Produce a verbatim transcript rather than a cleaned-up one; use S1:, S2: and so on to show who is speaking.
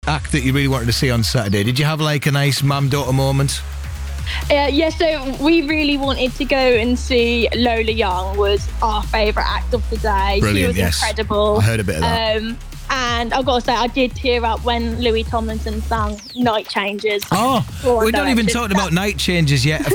S1: act that you really wanted to see on Saturday? Did you have like a nice mum-daughter moment?
S2: Uh, yeah, so we really wanted to go and see Lola Young. Was our favourite act of the day.
S1: Brilliant,
S2: she was
S1: yes.
S2: incredible.
S1: I heard a bit of that.
S2: Um, and I've got to say, I did tear up when Louis Tomlinson sang Night Changes.
S1: Oh,
S2: for One
S1: we're not even
S2: Direction.
S1: talking about night changes yet. Of